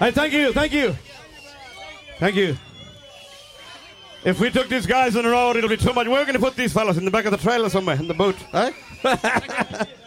Hey, thank you. Thank you. If we took these guys on the road, it'll be too much. We're going to put these fellas in the back of the trailer somewhere, in the boat, eh?